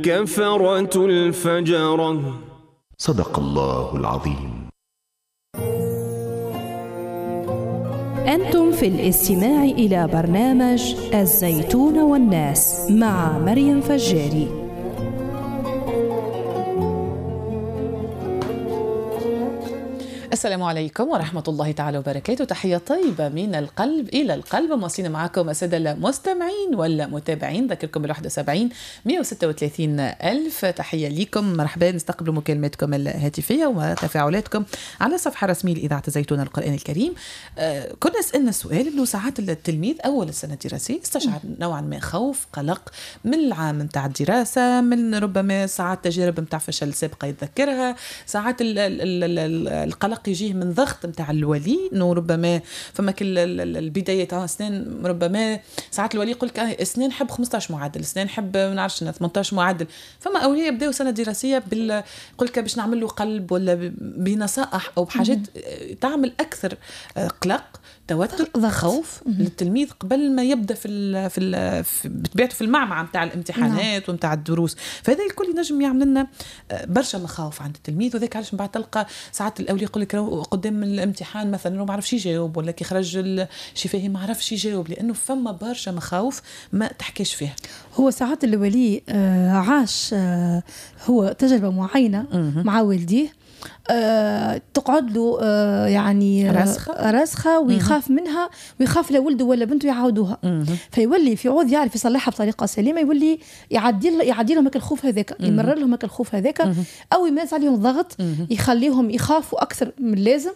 كفرة الفجرة. صدق الله العظيم. أنتم في الاستماع إلى برنامج الزيتون والناس مع مريم فجاري. السلام عليكم ورحمة الله تعالى وبركاته. تحية طيبة من القلب إلى القلب. مواصلين معكم السادة المستمعين ولا متابعين. ذكركم 71 136 ألف. تحية لكم، مرحبا. نستقبل مكالماتكم الهاتفية وتفاعلاتكم على صفحة رسمية لإذاعة الزيتون القرآن الكريم. كنا سألنا السؤال إنه ساعات التلميذ أول السنة الدراسية يستشعر نوعا ما خوف قلق من العام متاع الدراسة، من ربما ساعات تجارب متاع فشل سابقة يتذكرها، ساعات القلق يجيه من ضغط متاع الولي، انه ربما فما كل البدايه تاع سنين، ربما ساعات الولي يقول لك سنين حب 15 معدل، سنين حب ما نعرفش 18 معدل. فما اولياء يبداو سنه دراسيه يقول لك باش نعمل له قلب ولا بنصائح او بحاجات تعمل اكثر قلق، توتر، خوف للتلميذ قبل ما يبدا بطبيعته في المعمعة متاع الامتحانات ومتاع الدروس. فهذا الكل ينجم يعمل لنا برشا مخاوف عند التلميذ. وذاك علاش من بعد تلقى ساعات الاولياء يقول لك قدام الامتحان مثلا ما عرفش يجاوب، ولا كي خرج الشفاهي ما عرفش يجاوب، لانه فما برشا مخاوف ما تحكيش فيها. هو ساعات الولي عاش هو تجربه معينه مع والديه، تقعد له يعني راسخة ويخاف منها، ويخاف لولده ولا بنته يعاودوها. فيولي في عوض يعرف يصلحها بطريقة سليمة، يولي يعدي لهم الخوف هذاك، يمرر لهم الخوف هذاك، أو يمارس عليهم ضغط يخليهم يخافوا أكثر من اللازم.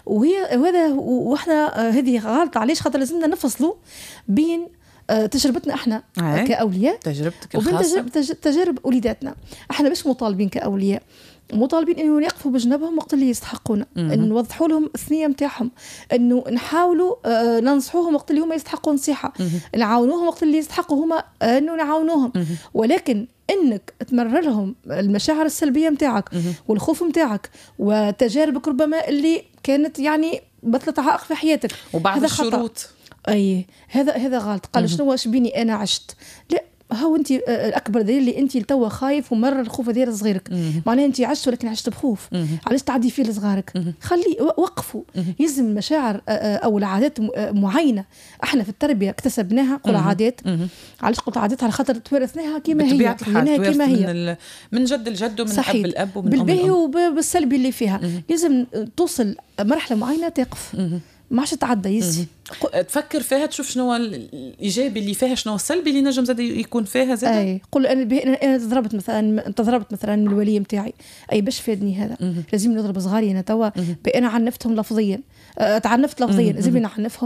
وإحنا هذه غلط. علاش؟ خاطر لازمنا نفصلوا بين تجربتنا احنا كأولياء تجربتك وبين تجارب وليداتنا. احنا مش مطالبين كأولياء، مطالبين انه يقفوا بجنبهم وقت اللي يستحقونا، انه نوضحوا لهم الثنيه نتاعهم، انه نحاولوا ننصحوهم وقت اللي هم يستحقوا نصيحه، نعاونوهم وقت اللي يستحقوا هما انه نعاونوهم. ولكن انك تمرر لهم المشاعر السلبيه نتاعك والخوف نتاعك وتجاربك ربما اللي كانت يعني بطلت عائق في حياتك وبعض الشروط، اي هذا غلط. قال شنو واش بيني انا عشت؟ لا، هو انت الاكبر دليل اللي انت لتوا خايف ومرر الخوف هذا لصغيرك، معناها انت عشت ولكن عشت بخوف. علاش تعدي فيه لصغارك؟ خلي وقفوا. يلزم المشاعر او العادات معينه احنا في التربيه اكتسبناها، قول عادات. علاش قلت عادات؟ على خاطر تورثناها كما هي، كما هي من جد الجد ومن اب الاب ومن بالباهي وبالسلبي اللي فيها. لازم توصل مرحله معينه تقف، ما عادش تعدى. يزي تفكر فيها، تشوف شنو الايجابي اللي فيها، شنو السلبي اللي نجم زاد يكون فيها زاد. اي قول انا تضربت مثلا من الولي نتاعي، اي باش فادني هذا؟ لازم نضرب صغاري انا توا انا عنفتهم لفظيا، تعنفت لفظيا، لازم نعنفهم.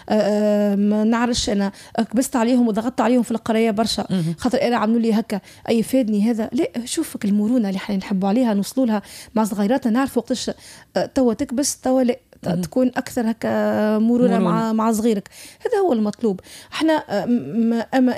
ما نعرفش انا كبست عليهم وضغطت عليهم في القرايه برشا خاطر انا عملوا لي هكا، اي فادني هذا؟ لا، شوفك المرونه اللي احنا نحبوا عليها نوصلوا لها مع صغيراتنا، نعرف وقتاش توا تكبس، توا لا تكون أكثر هكا مرونة مع صغيرك. هذا هو المطلوب. احنا